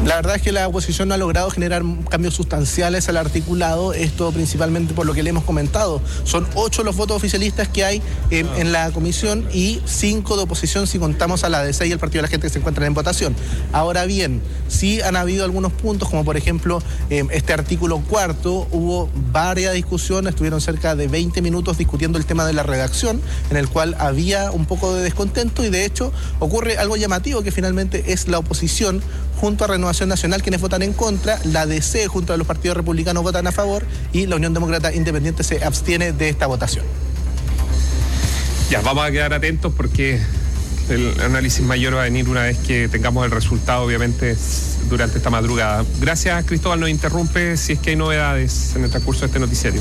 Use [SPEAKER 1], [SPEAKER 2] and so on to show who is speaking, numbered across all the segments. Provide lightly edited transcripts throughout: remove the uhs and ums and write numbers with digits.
[SPEAKER 1] La verdad es que la oposición no ha logrado generar cambios sustanciales al articulado, esto principalmente por lo que le hemos comentado. Son 8 los votos oficialistas que hay en la comisión y 5 de oposición si contamos a la ADC y el Partido de la Gente que se encuentran en votación. Ahora bien, sí han habido algunos puntos, como por ejemplo este artículo 4, hubo varias discusiones, estuvieron cerca de 20 minutos discutiendo el tema de la redacción, en el cual había un poco de descontento y de hecho ocurre algo llamativo, que finalmente es la oposición junto a Renovación Nacional quienes votan en contra, la DC junto a los partidos republicanos votan a favor y la Unión Demócrata Independiente se abstiene de esta votación.
[SPEAKER 2] Ya, vamos a quedar atentos porque el análisis mayor va a venir una vez que tengamos el resultado, obviamente, durante esta madrugada. Gracias, Cristóbal, nos interrumpe si es que hay novedades en el transcurso de este noticiario.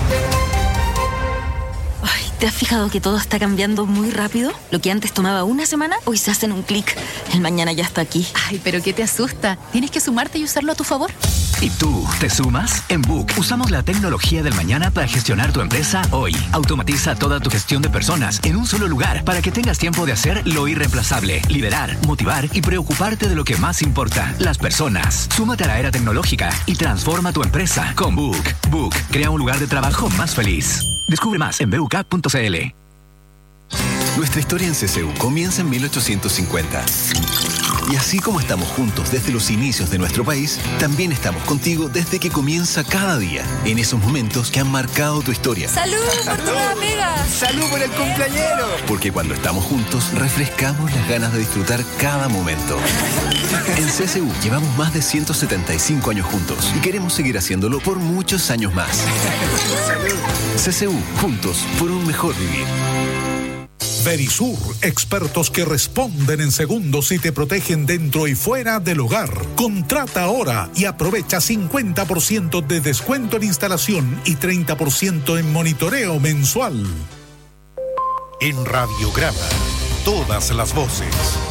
[SPEAKER 3] ¿Te has fijado que todo está cambiando muy rápido? Lo que antes tomaba una semana, hoy se hace en un clic. El mañana ya está aquí.
[SPEAKER 4] Ay, pero ¿qué te asusta? Tienes que sumarte y usarlo a tu favor.
[SPEAKER 5] ¿Y tú, te sumas? En Book usamos la tecnología del mañana para gestionar tu empresa hoy. Automatiza toda tu gestión de personas en un solo lugar para que tengas tiempo de hacer lo irreemplazable, liderar, motivar y preocuparte de lo que más importa, las personas. Súmate a la era tecnológica y transforma tu empresa con Book. Book crea un lugar de trabajo más feliz. Descubre más en bucap.cl.
[SPEAKER 6] Nuestra historia en CCU comienza en 1850. Y así como estamos juntos desde los inicios de nuestro país, también estamos contigo desde que comienza cada día, en esos momentos que han marcado tu historia.
[SPEAKER 7] ¡Salud por todas las amigas!
[SPEAKER 6] ¡Salud por el cumpleañero! Porque cuando estamos juntos, refrescamos las ganas de disfrutar cada momento. En CCU llevamos más de 175 años juntos y queremos seguir haciéndolo por muchos años más. CCU, juntos por un mejor vivir.
[SPEAKER 8] Verisur, expertos que responden en segundos y te protegen dentro y fuera del hogar. Contrata ahora y aprovecha 50% de descuento en instalación y 30% en monitoreo mensual. En Radiograma, todas las voces.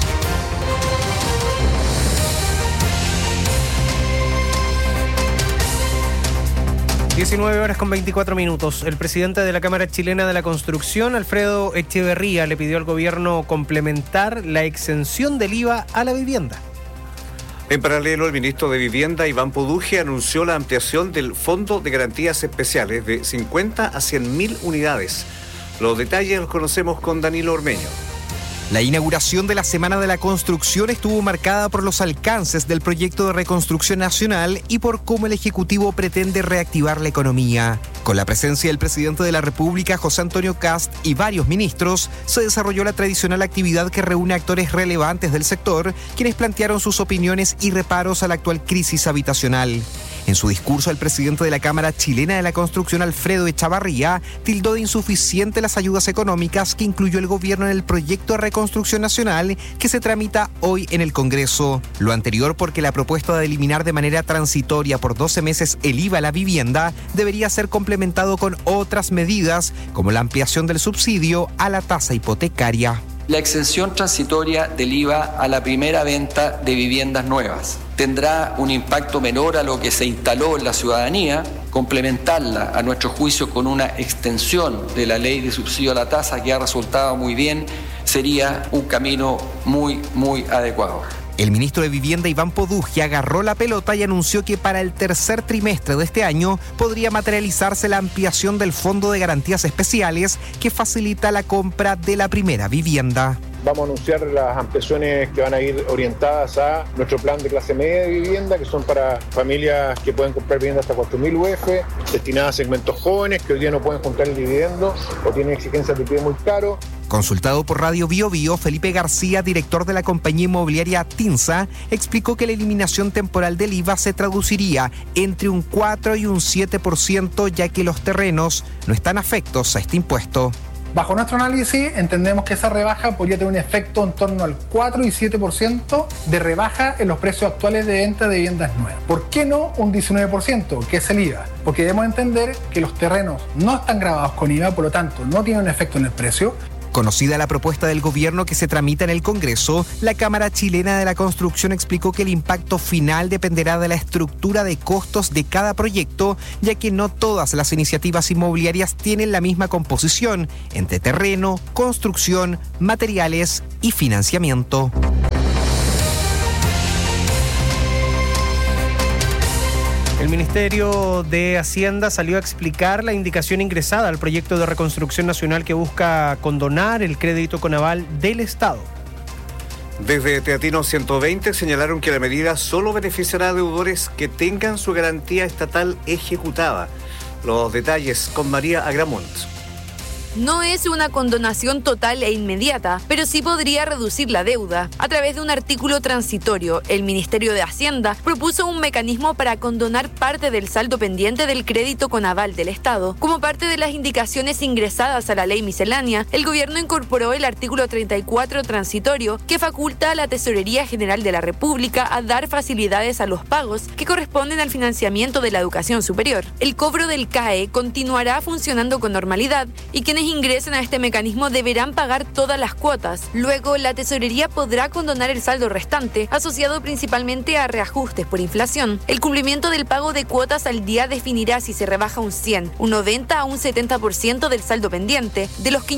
[SPEAKER 9] 19:24. El presidente de la Cámara Chilena de la Construcción, Alfredo Echeverría, le pidió al gobierno complementar la exención del IVA a la vivienda.
[SPEAKER 10] En paralelo, el ministro de Vivienda, Iván Poduje, anunció la ampliación del Fondo de Garantías Especiales de 50 a 100.000 unidades. Los detalles los conocemos con Danilo Ormeño.
[SPEAKER 11] La inauguración de la Semana de la Construcción estuvo marcada por los alcances del proyecto de reconstrucción nacional y por cómo el Ejecutivo pretende reactivar la economía. Con la presencia del presidente de la República, José Antonio Kast, y varios ministros, se desarrolló la tradicional actividad que reúne actores relevantes del sector, quienes plantearon sus opiniones y reparos a la actual crisis habitacional. En su discurso, el presidente de la Cámara Chilena de la Construcción, Alfredo Echeverría, tildó de insuficiente las ayudas económicas que incluyó el gobierno en el proyecto de reconstrucción nacional que se tramita hoy en el Congreso. Lo anterior porque la propuesta de eliminar de manera transitoria por 12 meses el IVA a la vivienda debería ser complementado con otras medidas, como la ampliación del subsidio a la tasa hipotecaria.
[SPEAKER 12] La exención transitoria del IVA a la primera venta de viviendas nuevas tendrá un impacto menor a lo que se instaló en la ciudadanía. Complementarla, a nuestro juicio, con una extensión de la ley de subsidio a la tasa que ha resultado muy bien, sería un camino muy adecuado.
[SPEAKER 11] El ministro de Vivienda, Iván Poduje, agarró la pelota y anunció que para el tercer trimestre de este año podría materializarse la ampliación del Fondo de Garantías Especiales que facilita la compra de la primera vivienda.
[SPEAKER 13] Vamos a anunciar las ampliaciones que van a ir orientadas a nuestro plan de clase media de vivienda, que son para familias que pueden comprar vivienda hasta 4.000 UF, destinadas a segmentos jóvenes que hoy día no pueden juntar el dividendo o tienen exigencias de pie muy caro.
[SPEAKER 11] Consultado por Radio Bio Bio, Felipe García, director de la compañía inmobiliaria Tinsa, explicó que la eliminación temporal del IVA se traduciría entre un 4 y un 7%, ya que los terrenos no están afectos a este impuesto.
[SPEAKER 14] Bajo nuestro análisis, entendemos que esa rebaja podría tener un efecto en torno al 4 y 7% de rebaja en los precios actuales de venta de viviendas nuevas. ¿Por qué no un 19%, que es el IVA? Porque debemos entender que los terrenos no están gravados con IVA, por lo tanto no tienen un efecto en el precio.
[SPEAKER 11] Conocida la propuesta del gobierno que se tramita en el Congreso, la Cámara Chilena de la Construcción explicó que el impacto final dependerá de la estructura de costos de cada proyecto, ya que no todas las iniciativas inmobiliarias tienen la misma composición entre terreno, construcción, materiales y financiamiento.
[SPEAKER 9] El Ministerio de Hacienda salió a explicar la indicación ingresada al proyecto de reconstrucción nacional que busca condonar el crédito con aval del Estado.
[SPEAKER 10] Desde Teatino 120 señalaron que la medida solo beneficiará a deudores que tengan su garantía estatal ejecutada. Los detalles con María Agramont.
[SPEAKER 15] No es una condonación total e inmediata, pero sí podría reducir la deuda. A través de un artículo transitorio, el Ministerio de Hacienda propuso un mecanismo para condonar parte del saldo pendiente del crédito con aval del Estado. Como parte de las indicaciones ingresadas a la ley miscelánea, el gobierno incorporó el artículo 34 transitorio que faculta a la Tesorería General de la República a dar facilidades a los pagos que corresponden al financiamiento de la educación superior. El cobro del CAE continuará funcionando con normalidad y quienes ingresen a este mecanismo deberán pagar todas las cuotas. Luego, la tesorería podrá condonar el saldo restante, asociado principalmente a reajustes por inflación. El cumplimiento del pago de cuotas al día definirá si se rebaja un 100, un 90 o un 70% del saldo pendiente. De los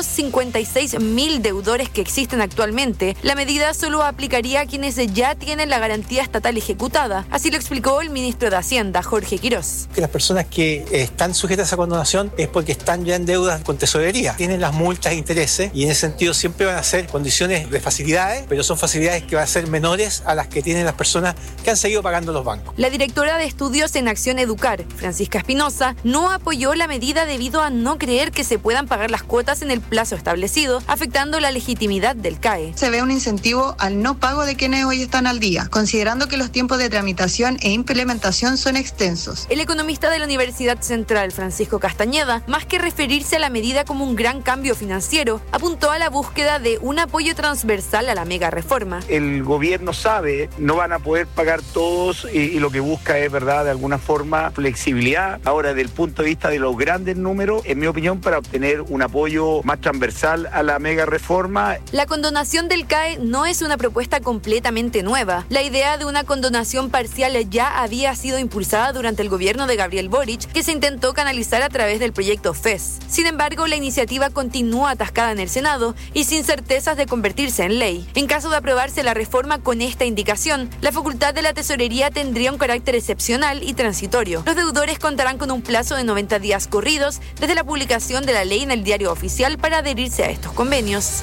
[SPEAKER 15] 556.000 deudores que existen actualmente, la medida solo aplicaría a quienes ya tienen la garantía estatal ejecutada. Así lo explicó el ministro de Hacienda, Jorge Quirós.
[SPEAKER 16] Que las personas que están sujetas a condonación es porque están ya en deudas con tesorería. Tienen las multas e intereses y en ese sentido siempre van a ser condiciones de facilidades, pero son facilidades que van a ser menores a las que tienen las personas que han seguido pagando los bancos.
[SPEAKER 15] La directora de Estudios en Acción Educar, Francisca Espinosa, no apoyó la medida debido a no creer que se puedan pagar las cuotas en el plazo establecido, afectando la legitimidad del CAE.
[SPEAKER 17] Se ve un incentivo al no pago de quienes hoy están al día, considerando que los tiempos de tramitación e implementación son extensos.
[SPEAKER 15] El economista de la Universidad Central, Francisco Castañeda, más que referirse a la medida como un gran cambio financiero, apuntó a la búsqueda de un apoyo transversal a la mega reforma.
[SPEAKER 18] El gobierno sabe, no van a poder pagar todos y lo que busca es, verdad, de alguna forma flexibilidad. Ahora, desde el punto de vista de los grandes números, en mi opinión, para obtener un apoyo más transversal a la mega reforma.
[SPEAKER 15] La condonación del CAE no es una propuesta completamente nueva. La idea de una condonación parcial ya había sido impulsada durante el gobierno de Gabriel Boric, que se intentó canalizar a través del proyecto FES. Sin embargo, la iniciativa continúa atascada en el Senado y sin certezas de convertirse en ley. En caso de aprobarse la reforma con esta indicación, la facultad de la tesorería tendría un carácter excepcional y transitorio. Los deudores contarán con un plazo de 90 días corridos desde la publicación de la ley en el Diario Oficial para adherirse a estos convenios.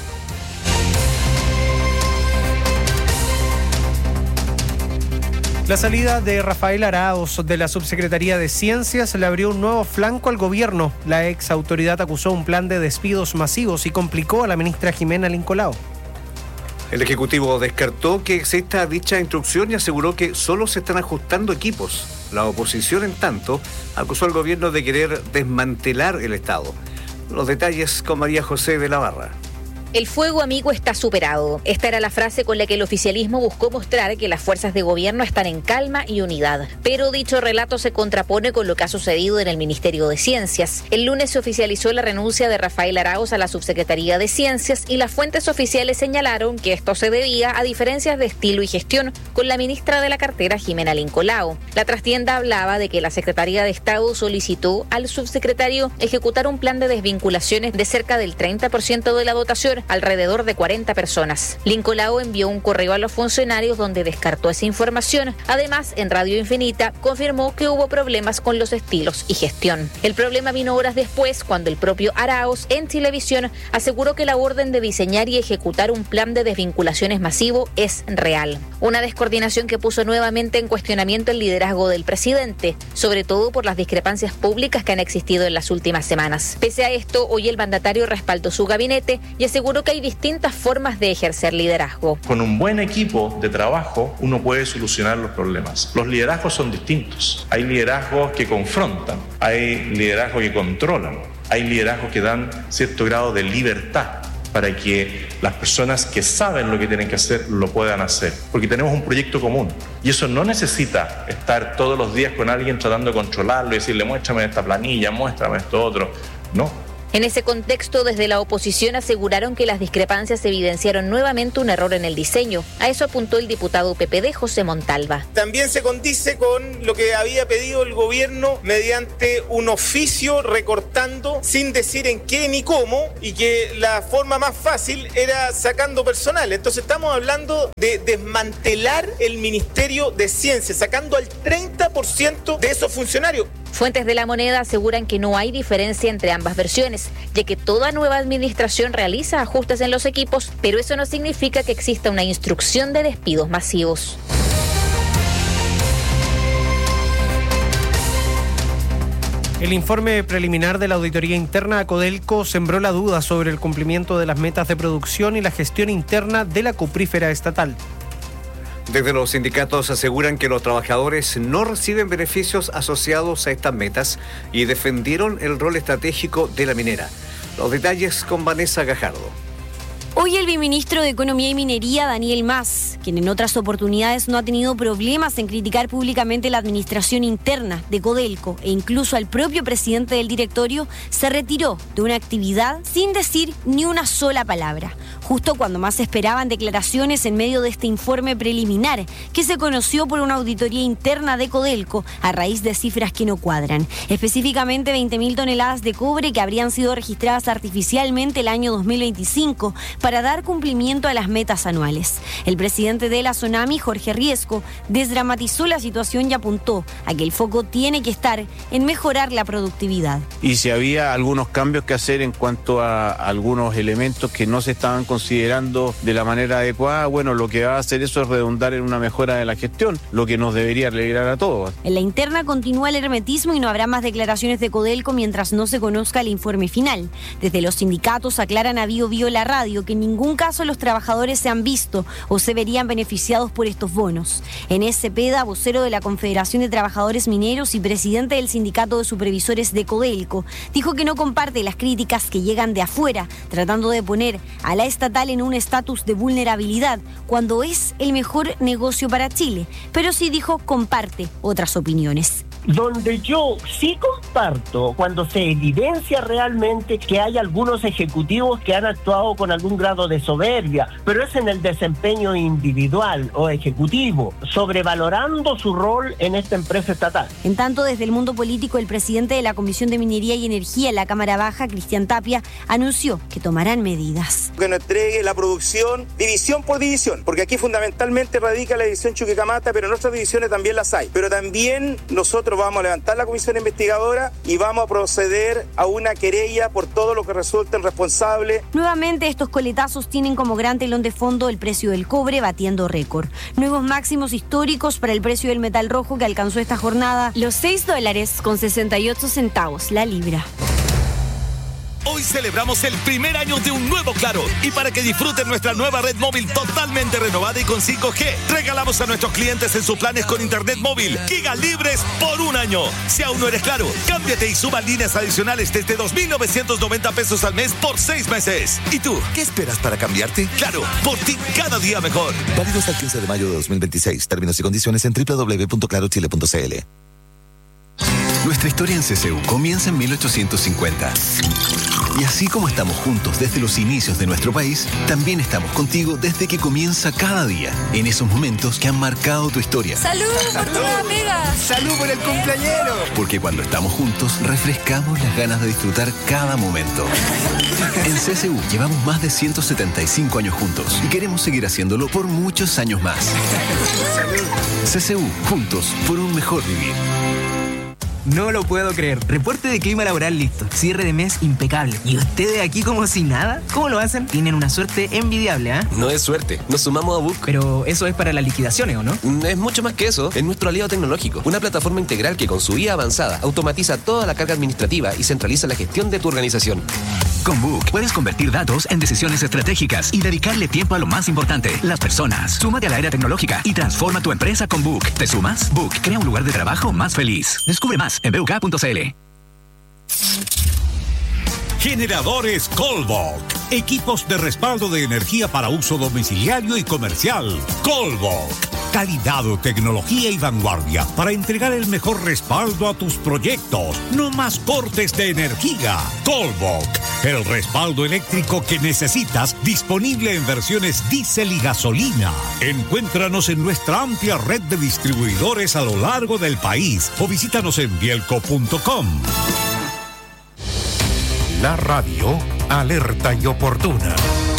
[SPEAKER 9] La salida de Rafael Arauz de la Subsecretaría de Ciencias le abrió un nuevo flanco al gobierno. La ex autoridad acusó un plan de despidos masivos y complicó a la ministra Jimena Lincolao.
[SPEAKER 10] El Ejecutivo descartó que exista dicha instrucción y aseguró que solo se están ajustando equipos. La oposición, en tanto, acusó al gobierno de querer desmantelar el Estado. Los detalles con María José de la Barra.
[SPEAKER 19] El fuego amigo está superado. Esta era la frase con la que el oficialismo buscó mostrar que las fuerzas de gobierno están en calma y unidad. Pero dicho relato se contrapone con lo que ha sucedido en el Ministerio de Ciencias. El lunes se oficializó la renuncia de Rafael Arauz a la Subsecretaría de Ciencias y las fuentes oficiales señalaron que esto se debía a diferencias de estilo y gestión con la ministra de la cartera, Jimena Lincolao. La trastienda hablaba de que la Secretaría de Estado solicitó al subsecretario ejecutar un plan de desvinculaciones de cerca del 30% de la dotación, alrededor de 40 personas. Lincolao envió un correo a los funcionarios donde descartó esa información. Además, en Radio Infinita confirmó que hubo problemas con los estilos y gestión. El problema vino horas después, cuando el propio Arauz en televisión aseguró que la orden de diseñar y ejecutar un plan de desvinculaciones masivo es real. Una descoordinación que puso nuevamente en cuestionamiento el liderazgo del presidente, sobre todo por las discrepancias públicas que han existido en las últimas semanas. Pese a esto, hoy el mandatario respaldó su gabinete y aseguró que hay distintas formas de ejercer liderazgo.
[SPEAKER 20] Con un buen equipo de trabajo uno puede solucionar los problemas. Los liderazgos son distintos. Hay liderazgos que confrontan, hay liderazgos que controlan, hay liderazgos que dan cierto grado de libertad para que las personas que saben lo que tienen que hacer lo puedan hacer, porque tenemos un proyecto común y eso no necesita estar todos los días con alguien tratando de controlarlo y decirle muéstrame esta planilla, muéstrame esto otro. No,
[SPEAKER 19] En ese contexto, desde la oposición aseguraron que las discrepancias evidenciaron nuevamente un error en el diseño. A eso apuntó el diputado PPD, José Montalva.
[SPEAKER 21] También se condice con lo que había pedido el gobierno mediante un oficio recortando sin decir en qué ni cómo, y que la forma más fácil era sacando personal. Entonces estamos hablando de desmantelar el Ministerio de Ciencia, sacando al 30% de esos funcionarios.
[SPEAKER 19] Fuentes de La Moneda aseguran que no hay diferencia entre ambas versiones, ya que toda nueva administración realiza ajustes en los equipos, pero eso no significa que exista una instrucción de despidos masivos.
[SPEAKER 9] El informe preliminar de la auditoría interna a Codelco sembró la duda sobre el cumplimiento de las metas de producción y la gestión interna de la cuprífera estatal.
[SPEAKER 10] Desde los sindicatos aseguran que los trabajadores no reciben beneficios asociados a estas metas y defendieron el rol estratégico de la minera. Los detalles con Vanessa Gajardo.
[SPEAKER 22] Hoy el viceministro de Economía y Minería, Daniel Mas, quien en otras oportunidades no ha tenido problemas en criticar públicamente la administración interna de Codelco e incluso al propio presidente del directorio, se retiró de una actividad sin decir ni una sola palabra, justo cuando más esperaban declaraciones en medio de este informe preliminar que se conoció por una auditoría interna de Codelco a raíz de cifras que no cuadran, específicamente 20.000 toneladas de cobre que habrían sido registradas artificialmente el año 2025 para dar cumplimiento a las metas anuales. El presidente de la Sonami, Jorge Riesco, desdramatizó la situación y apuntó a que el foco tiene que estar en mejorar la productividad.
[SPEAKER 23] Y si había algunos cambios que hacer en cuanto a algunos elementos que no se estaban considerando de la manera adecuada, bueno, lo que va a hacer eso es redundar en una mejora de la gestión, lo que nos debería alegrar a todos.
[SPEAKER 22] En la interna continúa el hermetismo y no habrá más declaraciones de Codelco mientras no se conozca el informe final. Desde los sindicatos aclaran a Bio Bio La Radio que en ningún caso los trabajadores se han visto o se verían beneficiados por estos bonos. Enes Cepeda, vocero de la Confederación de Trabajadores Mineros y presidente del Sindicato de Supervisores de Codelco, dijo que no comparte las críticas que llegan de afuera, tratando de poner a la estatal en un estatus de vulnerabilidad cuando es el mejor negocio para Chile, pero sí dijo comparte otras opiniones.
[SPEAKER 24] Donde yo sí comparto cuando se evidencia realmente que hay algunos ejecutivos que han actuado con algún grado de soberbia, pero es en el desempeño individual o ejecutivo, sobrevalorando su rol en esta empresa estatal.
[SPEAKER 22] En tanto, desde el mundo político, el presidente de la Comisión de Minería y Energía en la Cámara Baja, Cristian Tapia, anunció que tomarán medidas.
[SPEAKER 25] Que nos entregue la producción división por división, porque aquí fundamentalmente radica la división Chuquicamata, pero en otras divisiones también las hay. Pero también nosotros vamos a levantar la comisión investigadora y vamos a proceder a una querella por todo lo que resulten responsables.
[SPEAKER 22] Nuevamente, estos coletazos tienen como gran telón de fondo el precio del cobre batiendo récord. Nuevos máximos históricos para el precio del metal rojo que alcanzó esta jornada los $6.68 la libra.
[SPEAKER 26] Hoy celebramos el primer año de un nuevo Claro y para que disfruten nuestra nueva red móvil totalmente renovada y con 5G, regalamos a nuestros clientes en sus planes con internet móvil gigas libres por un año. Si aún no eres Claro, cámbiate y suba líneas adicionales desde 2.990 pesos al mes por 6 meses. ¿Y tú, qué esperas para cambiarte? Claro, por ti cada día mejor.
[SPEAKER 27] Válido hasta el 15 de mayo de 2026. Términos y condiciones en www.clarochile.cl.
[SPEAKER 6] Nuestra historia en CCU comienza en 1850. Y así como estamos juntos desde los inicios de nuestro país, también estamos contigo desde que comienza cada día, en esos momentos que han marcado tu historia.
[SPEAKER 7] ¡Salud por tus amigas!
[SPEAKER 6] ¡Salud por el cumpleañero! Porque cuando estamos juntos, refrescamos las ganas de disfrutar cada momento. En CCU llevamos más de 175 años juntos y queremos seguir haciéndolo por muchos años más. CCU, juntos por un mejor vivir.
[SPEAKER 28] No lo puedo creer. Reporte de clima laboral listo. Cierre de mes impecable. ¿Y ustedes aquí como si nada? ¿Cómo lo hacen? Tienen una suerte envidiable, ¿ah?
[SPEAKER 29] No es suerte. Nos sumamos a Book.
[SPEAKER 28] Pero eso es para las liquidaciones, ¿o no?
[SPEAKER 29] Es mucho más que eso. Es nuestro aliado tecnológico. Una plataforma integral que con su IA avanzada automatiza toda la carga administrativa y centraliza la gestión de tu organización.
[SPEAKER 5] Con Book puedes convertir datos en decisiones estratégicas y dedicarle tiempo a lo más importante, las personas. Súmate a la era tecnológica y transforma tu empresa con Book. ¿Te sumas? Book crea un lugar de trabajo más feliz. Descubre más en buk.cl.
[SPEAKER 8] Generadores Colbok. Equipos de respaldo de energía para uso domiciliario y comercial. Colbok.
[SPEAKER 1] Calidad, tecnología y vanguardia para entregar el mejor respaldo a tus proyectos. No más cortes de energía. Colbok, el respaldo eléctrico que necesitas, disponible en versiones diésel y gasolina. Encuéntranos en nuestra amplia red de distribuidores a lo largo del país o visítanos en bielco.com.
[SPEAKER 8] La radio, alerta y oportuna.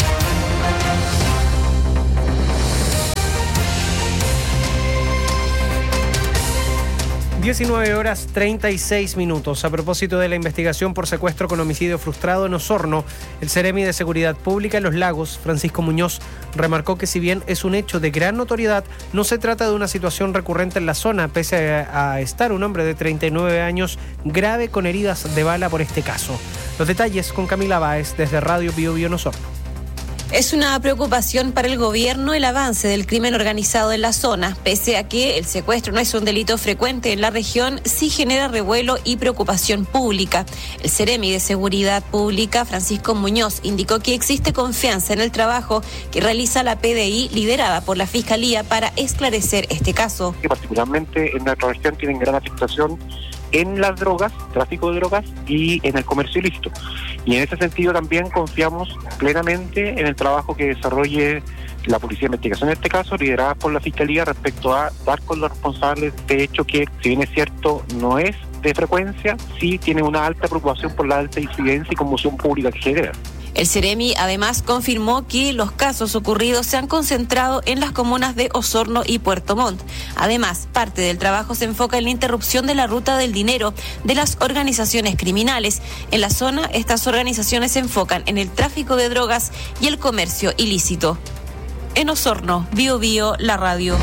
[SPEAKER 9] 19:36. A propósito de la investigación por secuestro con homicidio frustrado en Osorno, el Seremi de Seguridad Pública en Los Lagos, Francisco Muñoz, remarcó que si bien es un hecho de gran notoriedad, no se trata de una situación recurrente en la zona, pese a estar un hombre de 39 años grave con heridas de bala por este caso. Los detalles con Camila Báez desde Radio Bio Bio en Osorno.
[SPEAKER 2] Es una preocupación para el gobierno el avance del crimen organizado en la zona. Pese a que el secuestro no es un delito frecuente en la región, sí genera revuelo y preocupación pública. El Seremi de Seguridad Pública, Francisco Muñoz, indicó que existe confianza en el trabajo que realiza la PDI liderada por la Fiscalía para esclarecer este caso.
[SPEAKER 3] Particularmente en nuestra región tienen gran afectación en las drogas, tráfico de drogas y en el comercio ilícito. Y en ese sentido también confiamos plenamente en el trabajo que desarrolle la Policía de Investigación, en este caso, liderada por la Fiscalía, respecto a dar con los responsables de hecho que, si bien es cierto, no es de frecuencia, sí tiene una alta preocupación por la alta incidencia y conmoción pública que genera.
[SPEAKER 2] El Seremi además confirmó que los casos ocurridos se han concentrado en las comunas de Osorno y Puerto Montt. Además, parte del trabajo se enfoca en la interrupción de la ruta del dinero de las organizaciones criminales. En la zona, estas organizaciones se enfocan en el tráfico de drogas y el comercio ilícito. En Osorno, Bio Bio, la radio.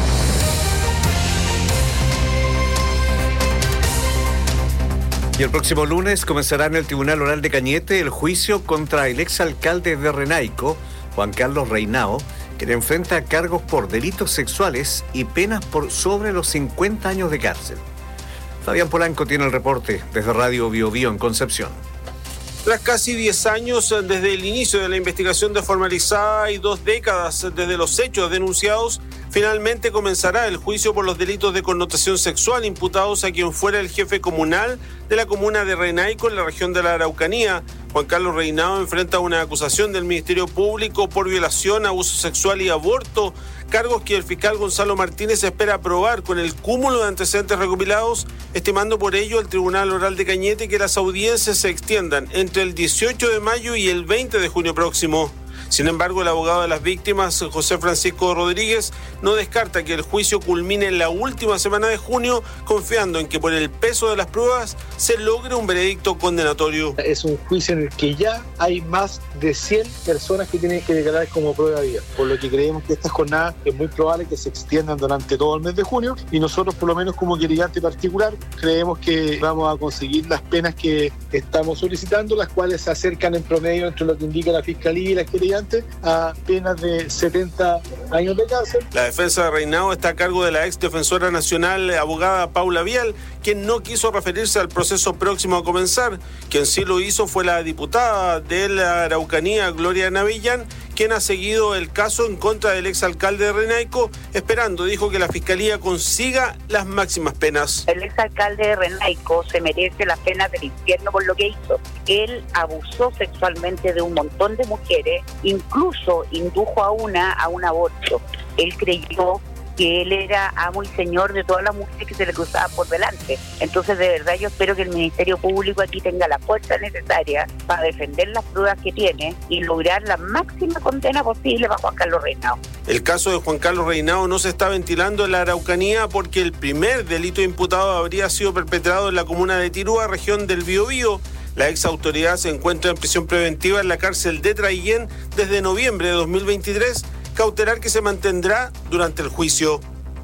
[SPEAKER 10] Y el próximo lunes comenzará en el Tribunal Oral de Cañete el juicio contra el exalcalde de Renaico, Juan Carlos Reinao, quien enfrenta cargos por delitos sexuales y penas por sobre los 50 años de cárcel. Fabián Polanco tiene el reporte desde Radio Bio Bio en Concepción.
[SPEAKER 21] Tras casi 10 años desde el inicio de la investigación desformalizada y 2 décadas desde los hechos denunciados, finalmente comenzará el juicio por los delitos de connotación sexual imputados a quien fuera el jefe comunal de la comuna de Renaico en la región de la Araucanía. Juan Carlos Reinao enfrenta una acusación del Ministerio Público por violación, abuso sexual y aborto, cargos que el fiscal Gonzalo Martínez espera aprobar con el cúmulo de antecedentes recopilados, estimando por ello el Tribunal Oral de Cañete que las audiencias se extiendan entre el 18 de mayo y el 20 de junio próximo. Sin embargo, el abogado de las víctimas, José Francisco Rodríguez, no descarta que el juicio culmine en la última semana de junio, confiando en que por el peso de las pruebas se logre un veredicto condenatorio.
[SPEAKER 4] Es un juicio en el que ya hay más de 100 personas que tienen que declarar como prueba viva, por lo que creemos que estas jornadas es muy probable que se extiendan durante todo el mes de junio, y nosotros, por lo menos como querellante particular, creemos que vamos a conseguir las penas que estamos solicitando, las cuales se acercan en promedio entre lo que indica la Fiscalía y las querellantes a penas de 70 años de cárcel.
[SPEAKER 21] La defensa de Reinao está a cargo de la ex defensora nacional, abogada Paula Vial, quien no quiso referirse al proceso próximo a comenzar. Quien sí lo hizo fue la diputada de la Araucanía, Gloria Navillán, quien ha seguido el caso en contra del exalcalde de Renaico, esperando, dijo, que la Fiscalía consiga las máximas penas.
[SPEAKER 11] El exalcalde de Renaico se merece las penas del infierno por lo que hizo. Él abusó sexualmente de un montón de mujeres, incluso indujo a una a un aborto. Él creyó que él era amo y señor de todas las mujeres que se le cruzaban por delante. Entonces, de verdad, yo espero que el Ministerio Público aquí tenga la fuerza necesaria para defender las pruebas que tiene y lograr la máxima condena posible para Juan Carlos Reinao.
[SPEAKER 21] El caso de Juan Carlos Reinao no se está ventilando en la Araucanía porque el primer delito imputado habría sido perpetrado en la comuna de Tirúa, región del Biobío. La ex autoridad se encuentra en prisión preventiva en la cárcel de Traillén desde noviembre de 2023, cautelar que se mantendrá durante el juicio.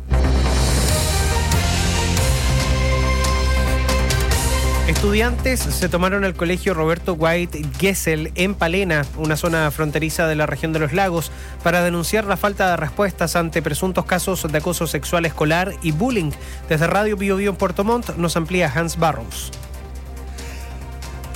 [SPEAKER 9] Estudiantes se tomaron el colegio Roberto White Gesell en Palena, una zona fronteriza de la región de Los Lagos, para denunciar la falta de respuestas ante presuntos casos de acoso sexual escolar y bullying. Desde Radio Bio Bio en Puerto Montt nos amplía Hans Barros.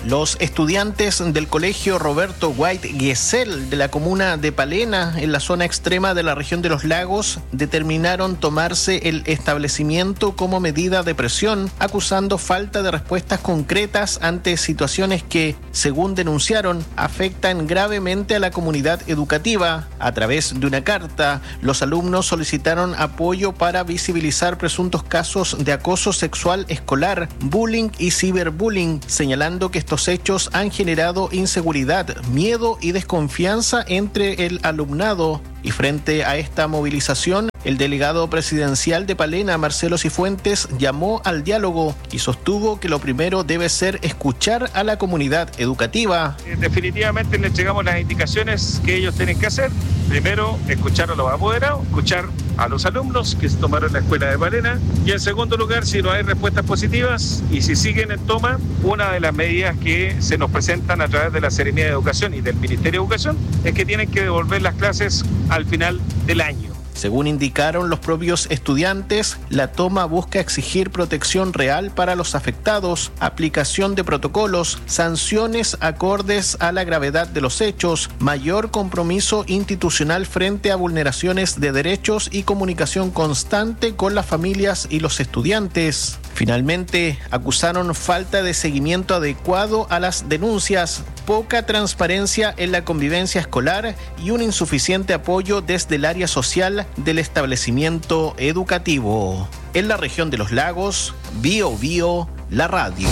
[SPEAKER 12] Los estudiantes del colegio Roberto White Gesell de la comuna de Palena, en la zona extrema de la región de los Lagos, determinaron tomarse el establecimiento como medida de presión, acusando falta de respuestas concretas ante situaciones que, según denunciaron, afectan gravemente a la comunidad educativa. A través de una carta, los alumnos solicitaron apoyo para visibilizar presuntos casos de acoso sexual escolar, bullying y ciberbullying, señalando que estos hechos han generado inseguridad, miedo y desconfianza entre el alumnado. Y frente a esta movilización, el delegado presidencial de Palena, Marcelo Cifuentes, llamó al diálogo y sostuvo que lo primero debe ser escuchar a la comunidad educativa.
[SPEAKER 13] Definitivamente les entregamos las indicaciones que ellos tienen que hacer. Primero, escuchar a los apoderados, escuchar a los alumnos que se tomaron la escuela de Palena, y en segundo lugar, si no hay respuestas positivas y si siguen en toma, una de las medidas que se nos presentan a través de la Seremía de Educación y del Ministerio de Educación es que tienen que devolver las clases al final del año.
[SPEAKER 12] Según indicaron los propios estudiantes, la toma busca exigir protección real para los afectados, aplicación de protocolos, sanciones acordes a la gravedad de los hechos, mayor compromiso institucional frente a vulneraciones de derechos y comunicación constante con las familias y los estudiantes. Finalmente, acusaron falta de seguimiento adecuado a las denuncias, poca transparencia en la convivencia escolar y un insuficiente apoyo desde el área social del establecimiento educativo. En la región de los Lagos, Bio Bio, la radio.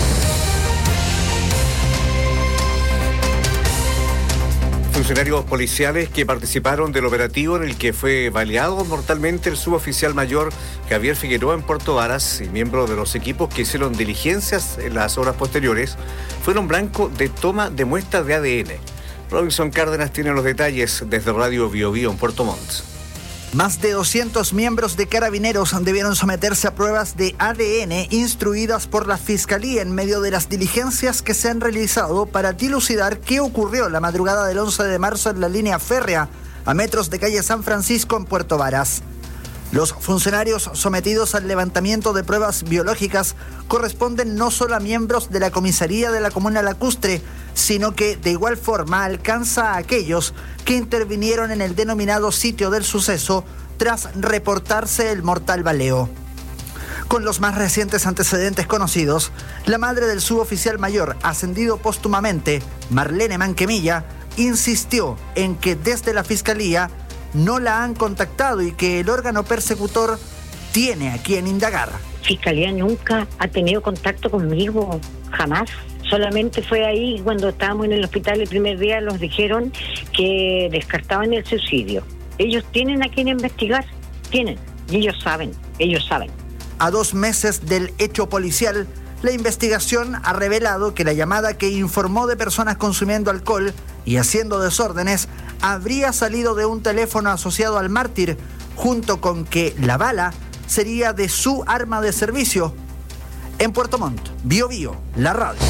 [SPEAKER 10] Funcionarios policiales que participaron del operativo en el que fue baleado mortalmente el suboficial mayor Javier Figueroa en Puerto Varas y miembros de los equipos que hicieron diligencias en las horas posteriores fueron blanco de toma de muestras de ADN. Robinson Cárdenas tiene los detalles desde Radio Bio Bio en Puerto Montt.
[SPEAKER 14] Más de 200 miembros de Carabineros debieron someterse a pruebas de ADN instruidas por la Fiscalía en medio de las diligencias que se han realizado para dilucidar qué ocurrió la madrugada del 11 de marzo en la línea férrea a metros de calle San Francisco en Puerto Varas. Los funcionarios sometidos al levantamiento de pruebas biológicas corresponden no solo a miembros de la comisaría de la comuna lacustre, sino que de igual forma alcanza a aquellos que intervinieron en el denominado sitio del suceso tras reportarse el mortal baleo. Con los más recientes antecedentes conocidos, la madre del suboficial mayor, ascendido póstumamente, Marlene Manquemilla, insistió en que desde la Fiscalía no la han contactado y que el órgano persecutor tiene a quien indagar.
[SPEAKER 15] Fiscalía nunca ha tenido contacto conmigo, jamás. Solamente fue ahí cuando estábamos en el hospital el primer día, nos dijeron que descartaban el suicidio. Ellos tienen a quien investigar, tienen, y ellos saben.
[SPEAKER 14] A 2 meses del hecho policial, la investigación ha revelado que la llamada que informó de personas consumiendo alcohol y haciendo desórdenes habría salido de un teléfono asociado al mártir, junto con que la bala sería de su arma de servicio. En Puerto Montt, Bio Bio, la radio.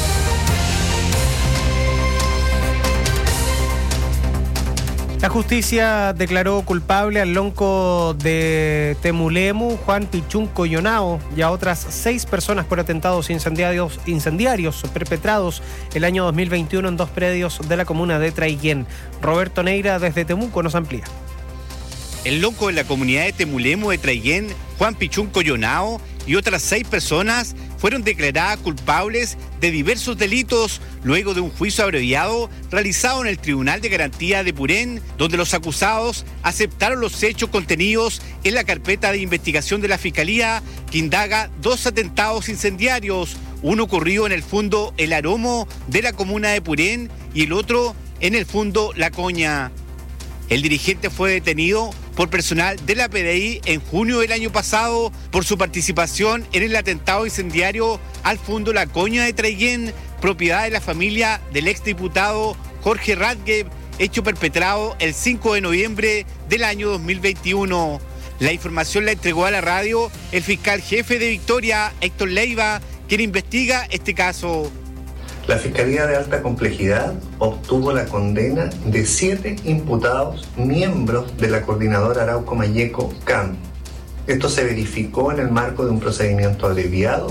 [SPEAKER 9] La justicia declaró culpable al lonco de Temulemu, Juan Pichún Coyonao, y a otras 6 personas por atentados incendiarios perpetrados el año 2021 en 2 predios de la comuna de Traiguén. Roberto Neira desde Temuco nos amplía.
[SPEAKER 16] El lonco de la comunidad de Temulemu de Traiguén, Juan Pichún Coyonao, y otras 6 personas fueron declaradas culpables de diversos delitos luego de un juicio abreviado realizado en el Tribunal de Garantía de Purén, donde los acusados aceptaron los hechos contenidos en la carpeta de investigación de la Fiscalía, que indaga 2 atentados incendiarios, uno ocurrido en el Fundo El Aromo de la comuna de Purén y el otro en el Fundo La Coña. El dirigente fue detenido por personal de la PDI en junio del año pasado por su participación en el atentado incendiario al Fundo La Coña de Traiguén, propiedad de la familia del exdiputado Jorge Radgeb, hecho perpetrado el 5 de noviembre del año 2021. La información la entregó a la radio el fiscal jefe de Victoria, Héctor Leiva, quien investiga este caso.
[SPEAKER 17] La Fiscalía de Alta Complejidad obtuvo la condena de 7 imputados miembros de la Coordinadora Arauco Mayeco CAM. Esto se verificó en el marco de un procedimiento abreviado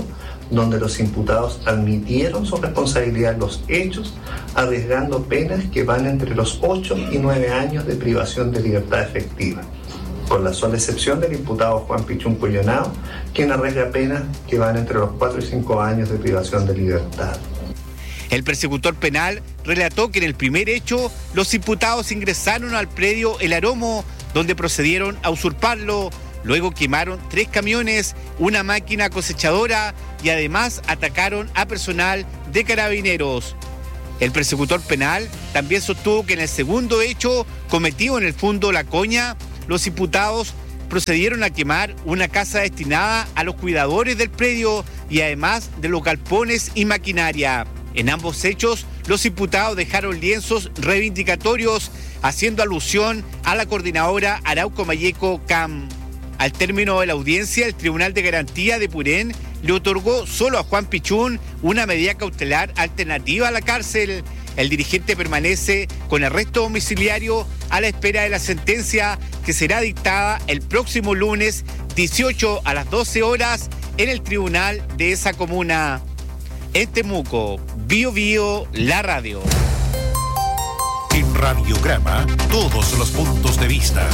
[SPEAKER 17] donde los imputados admitieron su responsabilidad en los hechos, arriesgando penas que van entre los 8 y 9 años de privación de libertad efectiva, con la sola excepción del imputado Juan Pichún Coyonao, quien arriesga penas que van entre los 4 y 5 años de privación de libertad.
[SPEAKER 16] El persecutor penal relató que en el primer hecho los imputados ingresaron al predio El Aromo, donde procedieron a usurparlo. Luego quemaron 3 camiones, una máquina cosechadora y además atacaron a personal de carabineros. El persecutor penal también sostuvo que en el segundo hecho, cometido en el fondo La Coña, los imputados procedieron a quemar una casa destinada a los cuidadores del predio y además de los galpones y maquinaria. En ambos hechos, los imputados dejaron lienzos reivindicatorios, haciendo alusión a la coordinadora Arauco Mayeco CAM. Al término de la audiencia, el Tribunal de Garantía de Purén le otorgó solo a Juan Pichún una medida cautelar alternativa a la cárcel. El dirigente permanece con arresto domiciliario a la espera de la sentencia que será dictada el próximo lunes 18 a las 12 horas en el tribunal de esa comuna. En Temuco, Bio Bio, la radio.
[SPEAKER 8] En Radiograma, todos los puntos de vista.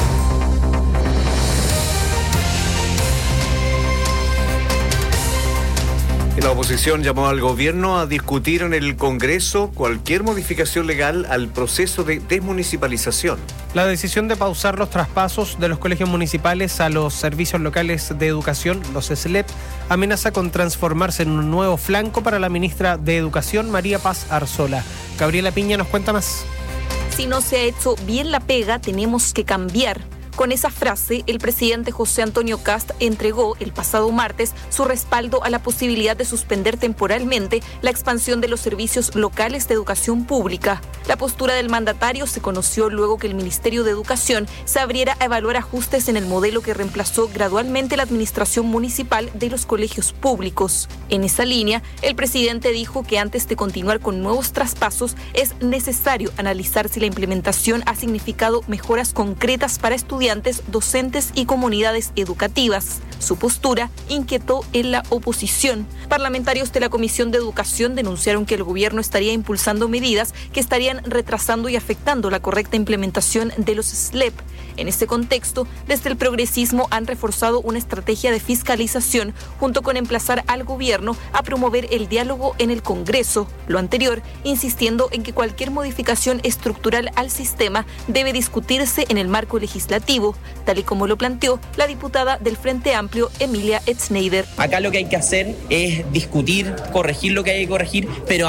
[SPEAKER 10] La oposición llamó al gobierno a discutir en el Congreso cualquier modificación legal al proceso de desmunicipalización.
[SPEAKER 9] La decisión de pausar los traspasos de los colegios municipales a los servicios locales de educación, los SLEP, amenaza con transformarse en un nuevo flanco para la ministra de Educación, María Paz Arzola. Gabriela Piña nos cuenta más.
[SPEAKER 7] Si no se ha hecho bien la pega, tenemos que cambiar. Con esa frase, el presidente José Antonio Kast entregó el pasado martes su respaldo a la posibilidad de suspender temporalmente la expansión de los servicios locales de educación pública. La postura del mandatario se conoció luego que el Ministerio de Educación se abriera a evaluar ajustes en el modelo que reemplazó gradualmente la administración municipal de los colegios públicos. En esa línea, el presidente dijo que antes de continuar con nuevos traspasos es necesario analizar si la implementación ha significado mejoras concretas para estudiantes, docentes y comunidades educativas. Su postura inquietó en la oposición. Parlamentarios de la Comisión de Educación denunciaron que el gobierno estaría impulsando medidas que estarían retrasando y afectando la correcta implementación de los SLEP. En este contexto, desde el progresismo han reforzado una estrategia de fiscalización junto con emplazar al gobierno a promover el diálogo en el Congreso. Lo anterior, insistiendo en que cualquier modificación estructural al sistema debe discutirse en el marco legislativo, tal y como lo planteó la diputada del Frente Amplio, Emilia Etzneider.
[SPEAKER 18] Acá lo que hay que hacer es discutir, corregir lo que hay que corregir, pero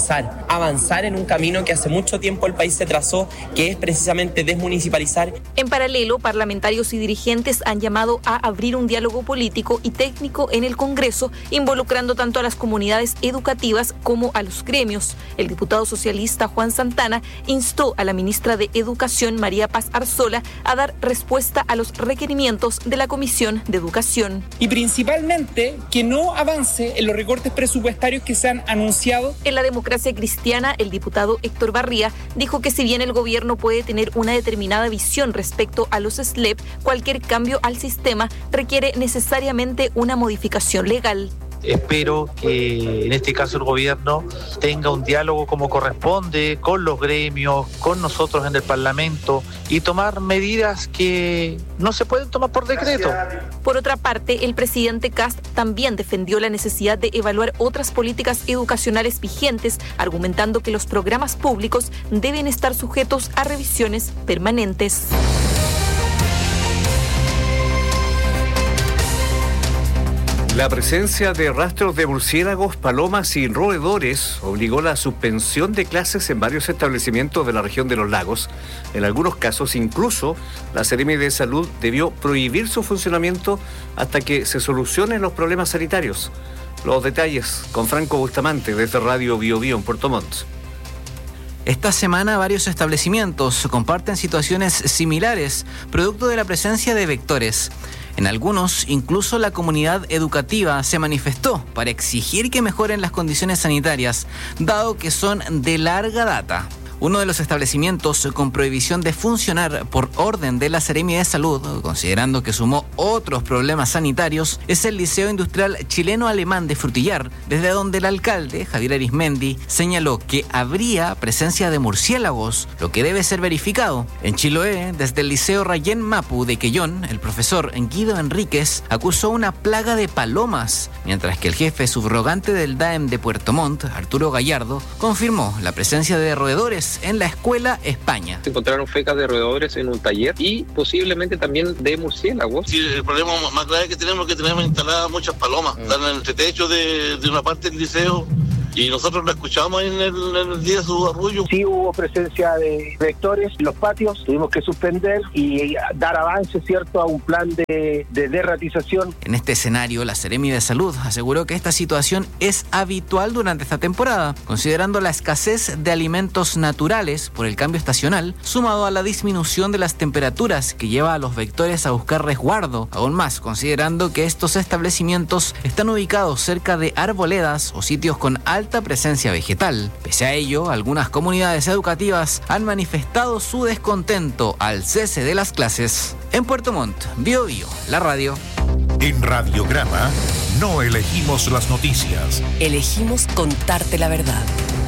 [SPEAKER 18] avanzar en un camino que hace mucho tiempo el país se trazó, que es precisamente desmunicipalizar.
[SPEAKER 7] En paralelo, parlamentarios y dirigentes han llamado a abrir un diálogo político y técnico en el Congreso, involucrando tanto a las comunidades educativas como a los gremios. El diputado socialista Juan Santana instó a la ministra de Educación, María Paz Arzola, a dar respuesta a los requerimientos de la Comisión de Educación.
[SPEAKER 19] Y principalmente que no avance en los recortes presupuestarios que se han anunciado.
[SPEAKER 7] En la Democracia Cristiana, el diputado Héctor Barría dijo que si bien el gobierno puede tener una determinada visión respecto a los SLEP, cualquier cambio al sistema requiere necesariamente una modificación legal.
[SPEAKER 20] Espero que en este caso el gobierno tenga un diálogo como corresponde con los gremios, con nosotros en el Parlamento y tomar medidas que no se pueden tomar por decreto.
[SPEAKER 7] Por otra parte, el presidente Kast también defendió la necesidad de evaluar otras políticas educacionales vigentes, argumentando que los programas públicos deben estar sujetos a revisiones permanentes.
[SPEAKER 10] La presencia de rastros de murciélagos, palomas y roedores obligó la suspensión de clases en varios establecimientos de la región de los lagos. En algunos casos, incluso, la Seremi de Salud debió prohibir su funcionamiento hasta que se solucionen los problemas sanitarios. Los detalles con Franco Bustamante desde Radio Bio Bio en Puerto Montt.
[SPEAKER 28] Esta semana varios establecimientos comparten situaciones similares, producto de la presencia de vectores. En algunos, incluso la comunidad educativa se manifestó para exigir que mejoren las condiciones sanitarias, dado que son de larga data. Uno de los establecimientos con prohibición de funcionar por orden de la Seremi de Salud, considerando que sumó otros problemas sanitarios, es el Liceo Industrial Chileno-Alemán de Frutillar, desde donde el alcalde, Javier Arismendi, señaló que habría presencia de murciélagos, lo que debe ser verificado. En Chiloé, desde el Liceo Rayén Mapu de Quellón, el profesor Guido Enríquez acusó una plaga de palomas, mientras que el jefe subrogante del DAEM de Puerto Montt, Arturo Gallardo, confirmó la presencia de roedores en la Escuela España.
[SPEAKER 5] Se encontraron fecas de roedores en un taller y posiblemente también de murciélagos.
[SPEAKER 6] Sí, el problema más grave que tenemos instaladas muchas palomas. Están en el techo de una parte del liceo. Y nosotros la escuchamos en el día de su arrullo.
[SPEAKER 22] Sí hubo presencia de vectores en los patios, tuvimos que suspender y dar avance, ¿cierto?, a un plan de derratización.
[SPEAKER 28] En este escenario, la Seremi de Salud aseguró que esta situación es habitual durante esta temporada, considerando la escasez de alimentos naturales por el cambio estacional, sumado a la disminución de las temperaturas que lleva a los vectores a buscar resguardo, aún más considerando que estos establecimientos están ubicados cerca de arboledas o sitios con alta presencia vegetal. Pese a ello, algunas comunidades educativas han manifestado su descontento al cese de las clases. En Puerto Montt, Bio Bio, la radio.
[SPEAKER 8] En Radiograma no elegimos las noticias.
[SPEAKER 23] Elegimos contarte la verdad.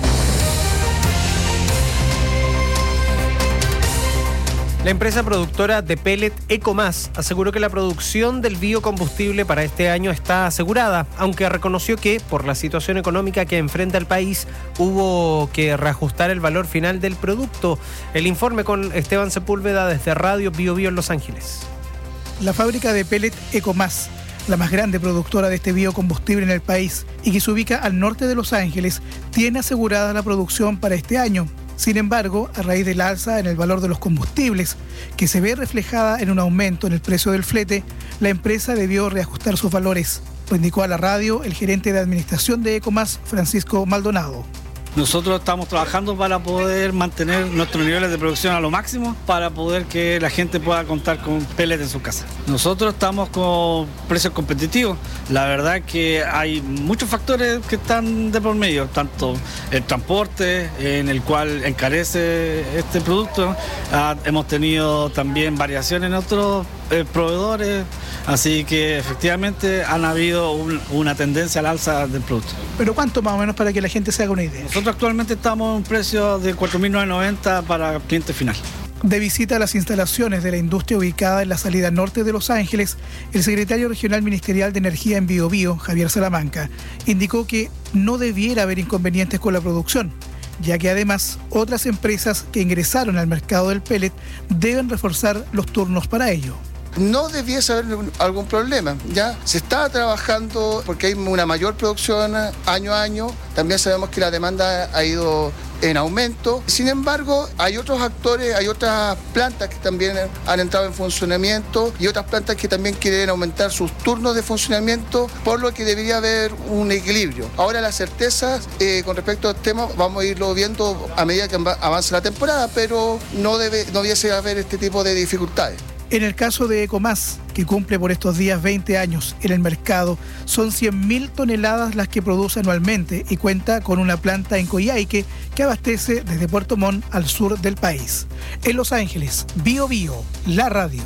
[SPEAKER 9] La empresa productora de pellet Ecomás aseguró que la producción del biocombustible para este año está asegurada, aunque reconoció que, por la situación económica que enfrenta el país, hubo que reajustar el valor final del producto. El informe con Esteban Sepúlveda desde Radio Bio Bio en Los Ángeles.
[SPEAKER 24] La fábrica de pellet Ecomás, la más grande productora de este biocombustible en el país y que se ubica al norte de Los Ángeles, tiene asegurada la producción para este año. Sin embargo, a raíz del alza en el valor de los combustibles, que se ve reflejada en un aumento en el precio del flete, la empresa debió reajustar sus valores. Lo indicó a la radio el gerente de administración de Ecomás, Francisco Maldonado.
[SPEAKER 25] Nosotros estamos trabajando para poder mantener nuestros niveles de producción a lo máximo para poder que la gente pueda contar con pellets en su casa. Nosotros estamos con precios competitivos. La verdad es que hay muchos factores que están de por medio, tanto el transporte, en el cual encarece este producto. Hemos tenido también variaciones en otros proveedores, así que efectivamente han habido una tendencia al alza del producto.
[SPEAKER 24] ¿Pero cuánto más o menos para que la gente se haga una idea?
[SPEAKER 25] Nosotros actualmente estamos en un precio de 4.990 para cliente final.
[SPEAKER 24] De visita a las instalaciones de la industria ubicada en la salida norte de Los Ángeles, el secretario regional ministerial de Energía en Bio Bio, Javier Salamanca, indicó que no debiera haber inconvenientes con la producción, ya que además otras empresas que ingresaron al mercado del pellet deben reforzar los turnos para ello.
[SPEAKER 26] No debiese haber algún problema, ya se está trabajando porque hay una mayor producción año a año, también sabemos que la demanda ha ido en aumento. Sin embargo, hay otros actores, hay otras plantas que también han entrado en funcionamiento y otras plantas que también quieren aumentar sus turnos de funcionamiento, por lo que debería haber un equilibrio. Ahora las certezas con respecto al tema vamos a irlo viendo a medida que avance la temporada, pero no debiese haber este tipo de dificultades.
[SPEAKER 24] En el caso de Ecomás, que cumple por estos días 20 años en el mercado, son 100.000 toneladas las que produce anualmente y cuenta con una planta en Coyhaique que abastece desde Puerto Montt al sur del país. En Los Ángeles, Bio Bio, la radio.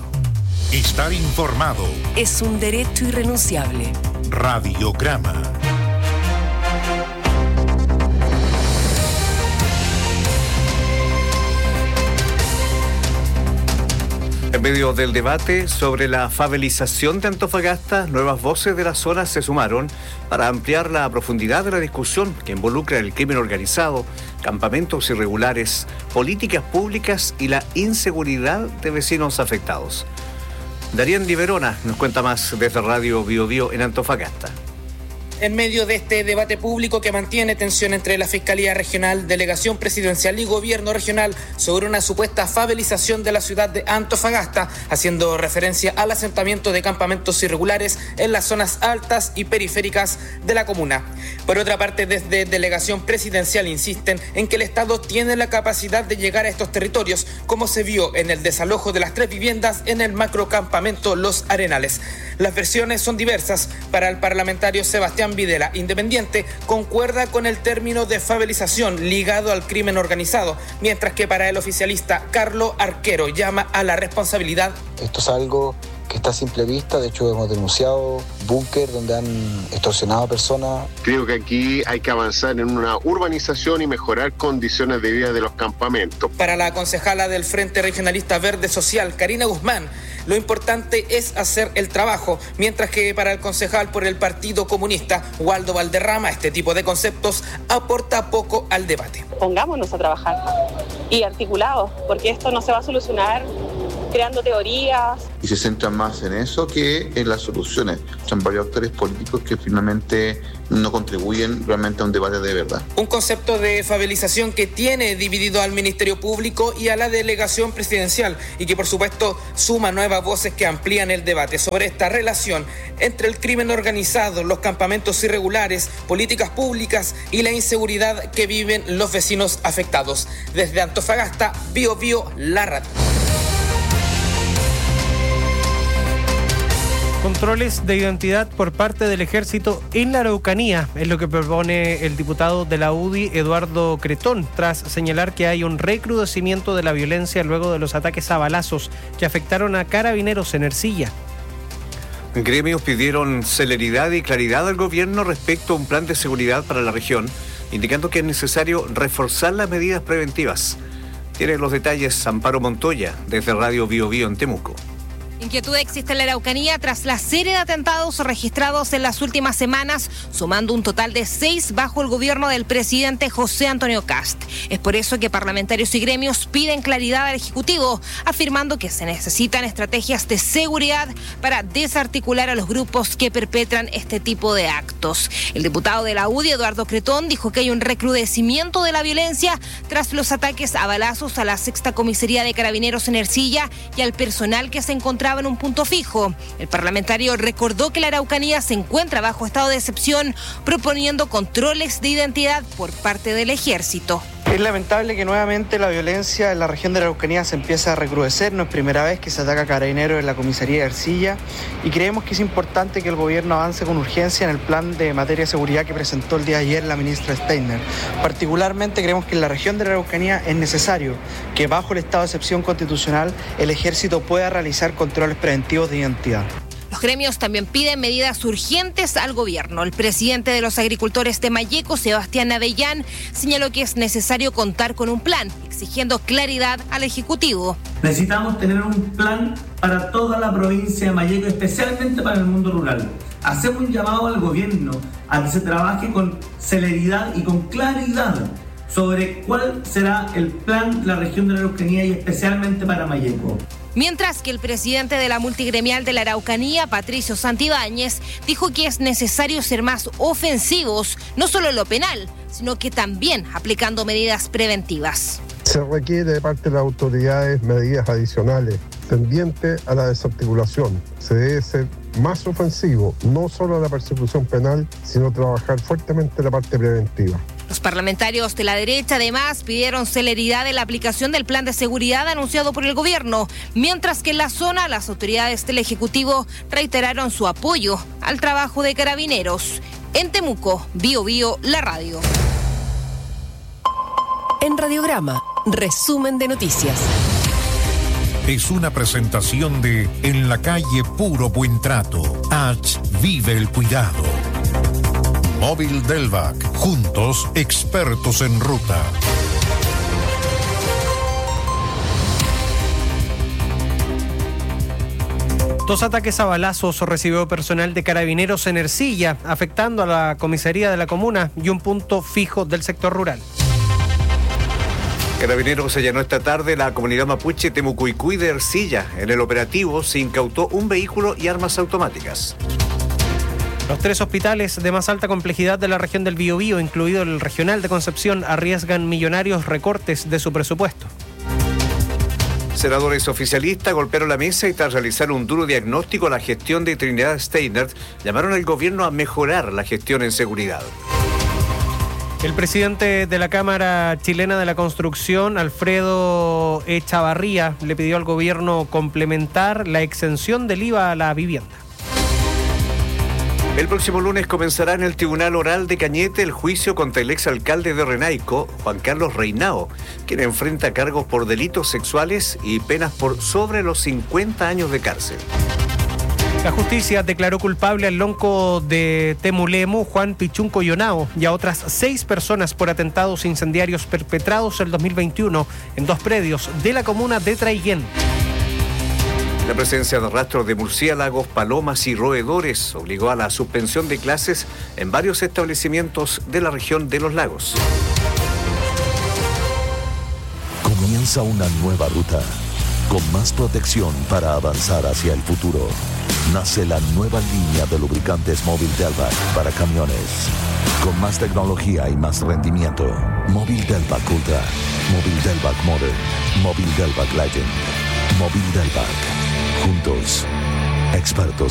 [SPEAKER 8] Estar informado
[SPEAKER 23] es un derecho irrenunciable.
[SPEAKER 8] Radiograma.
[SPEAKER 10] En medio del debate sobre la favelización de Antofagasta, nuevas voces de la zona se sumaron para ampliar la profundidad de la discusión que involucra el crimen organizado, campamentos irregulares, políticas públicas y la inseguridad de vecinos afectados. Darien Liberona nos cuenta más desde Radio Bio Bio en Antofagasta.
[SPEAKER 27] En medio de este debate público que mantiene tensión entre la Fiscalía Regional, Delegación Presidencial y Gobierno Regional sobre una supuesta favelización de la ciudad de Antofagasta, haciendo referencia al asentamiento de campamentos irregulares en las zonas altas y periféricas de la comuna. Por otra parte, desde Delegación Presidencial insisten en que el Estado tiene la capacidad de llegar a estos territorios, como se vio en el desalojo de las 3 viviendas en el macrocampamento Los Arenales. Las versiones son diversas. Para el parlamentario Sebastián Juan Videla. Independiente concuerda con el término de favelización ligado al crimen organizado, mientras que para el oficialista Carlos Arquero llama a la responsabilidad.
[SPEAKER 1] Esto es algo que está a simple vista, de hecho hemos denunciado búnker donde han extorsionado a personas.
[SPEAKER 2] Creo que aquí hay que avanzar en una urbanización y mejorar condiciones de vida de los campamentos.
[SPEAKER 27] Para la concejala del Frente Regionalista Verde Social, Karina Guzmán, lo importante es hacer el trabajo, mientras que para el concejal por el Partido Comunista, Waldo Valderrama, este tipo de conceptos aporta poco al debate.
[SPEAKER 3] Pongámonos a trabajar y articulados, porque esto no se va a solucionar creando teorías.
[SPEAKER 4] Y se centran más en eso que en las soluciones. Son varios actores políticos que finalmente no contribuyen realmente a un debate de verdad.
[SPEAKER 27] Un concepto de favelización que tiene dividido al Ministerio Público y a la delegación presidencial y que por supuesto suma nuevas voces que amplían el debate sobre esta relación entre el crimen organizado, los campamentos irregulares, políticas públicas y la inseguridad que viven los vecinos afectados. Desde Antofagasta, Bio Bio, la radio.
[SPEAKER 9] Controles de identidad por parte del Ejército en la Araucanía es lo que propone el diputado de la UDI, Eduardo Cretón, tras señalar que hay un recrudecimiento de la violencia luego de los ataques a balazos que afectaron a carabineros en Ercilla.
[SPEAKER 10] Gremios pidieron celeridad y claridad al gobierno respecto a un plan de seguridad para la región, indicando que es necesario reforzar las medidas preventivas. Tiene los detalles Amparo Montoya, desde Radio Bio Bio en Temuco.
[SPEAKER 11] Inquietud existe en la Araucanía tras la serie de atentados registrados en las últimas semanas, sumando un total de 6 bajo el gobierno del presidente José Antonio Kast. Es por eso que parlamentarios y gremios piden claridad al Ejecutivo, afirmando que se necesitan estrategias de seguridad para desarticular a los grupos que perpetran este tipo de actos. El diputado de la UDI, Eduardo Cretón, dijo que hay un recrudecimiento de la violencia tras los ataques a balazos a la 6ª Comisaría de Carabineros en Ercilla y al personal que se encontraba en un punto fijo. El parlamentario recordó que la Araucanía se encuentra bajo estado de excepción, proponiendo controles de identidad por parte del Ejército.
[SPEAKER 12] Es lamentable que nuevamente la violencia en la región de la Araucanía se empiece a recrudecer. No es primera vez que se ataca a carabineros en la comisaría de Ercilla y creemos que es importante que el gobierno avance con urgencia en el plan de materia de seguridad que presentó el día de ayer la ministra Steiner. Particularmente creemos que en la región de la Araucanía es necesario que bajo el estado de excepción constitucional el Ejército pueda realizar controles preventivos de identidad.
[SPEAKER 11] Los gremios también piden medidas urgentes al gobierno. El presidente de los agricultores de Malleco, Sebastián Avellán, señaló que es necesario contar con un plan, exigiendo claridad al Ejecutivo.
[SPEAKER 13] Necesitamos tener un plan para toda la provincia de Malleco, especialmente para el mundo rural. Hacemos un llamado al gobierno a que se trabaje con celeridad y con claridad sobre cuál será el plan de la región de la Araucanía y especialmente para Malleco.
[SPEAKER 11] Mientras que el presidente de la multigremial de la Araucanía, Patricio Santibáñez, dijo que es necesario ser más ofensivos, no solo en lo penal, sino que también aplicando medidas preventivas.
[SPEAKER 21] Se requiere de parte de las autoridades medidas adicionales tendientes a la desarticulación. Se debe ser más ofensivo, no solo a la persecución penal, sino trabajar fuertemente en la parte preventiva.
[SPEAKER 11] Los parlamentarios de la derecha además pidieron celeridad en la aplicación del plan de seguridad anunciado por el gobierno, mientras que en la zona las autoridades del Ejecutivo reiteraron su apoyo al trabajo de carabineros. En Temuco, Bio Bio, la radio.
[SPEAKER 23] En Radiograma, resumen de noticias.
[SPEAKER 8] Es una presentación de En la calle Puro Buen Trato. H. Vive el cuidado. Móvil Delvac. Juntos, expertos en ruta.
[SPEAKER 9] Dos ataques a balazos recibió personal de carabineros en Ercilla, afectando a la comisaría de la comuna y un punto fijo del sector rural.
[SPEAKER 10] Carabineros allanó esta tarde la comunidad mapuche Temucuicui de Ercilla. En el operativo se incautó un vehículo y armas automáticas.
[SPEAKER 9] Los 3 hospitales de más alta complejidad de la región del Biobío, incluido el regional de Concepción, arriesgan millonarios recortes de su presupuesto.
[SPEAKER 10] Senadores oficialistas golpearon la mesa y tras realizar un duro diagnóstico a la gestión de Trinidad Steiner, llamaron al gobierno a mejorar la gestión en seguridad.
[SPEAKER 9] El presidente de la Cámara Chilena de la Construcción, Alfredo Echavarría, le pidió al gobierno complementar la exención del IVA a la vivienda.
[SPEAKER 10] El próximo lunes comenzará en el Tribunal Oral de Cañete el juicio contra el exalcalde de Renaico, Juan Carlos Reinao, quien enfrenta cargos por delitos sexuales y penas por sobre los 50 años de cárcel.
[SPEAKER 9] La justicia declaró culpable al lonco de Temulemu, Juan Pichunco Yonao, y a otras 6 personas por atentados incendiarios perpetrados el 2021 en 2 predios de la comuna de Traiguén.
[SPEAKER 10] La presencia de rastros de murciélagos, palomas y roedores obligó a la suspensión de clases en varios establecimientos de la región de los lagos.
[SPEAKER 7] Comienza una nueva ruta, con más protección para avanzar hacia el futuro. Nace la nueva línea de lubricantes Móvil Delvac para camiones. Con más tecnología y más rendimiento. Móvil Delvac Ultra, Móvil Delvac Modern, Móvil Delvac Legend, Móvil Delvac. Juntos, expertos